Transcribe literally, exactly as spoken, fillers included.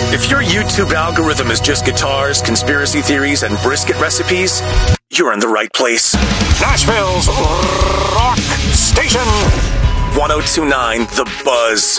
If your YouTube algorithm is just guitars, conspiracy theories, and brisket recipes, you're in the right place. Nashville's rock station. ten twenty-nine The Buzz.